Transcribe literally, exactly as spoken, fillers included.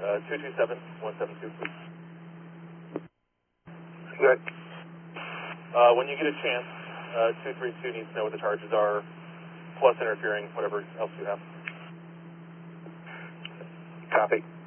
uh, two two seven, one seven two. Good. Uh, when you get a chance, uh, two three two needs to know what the charges are, plus interfering, whatever else you have. Copy.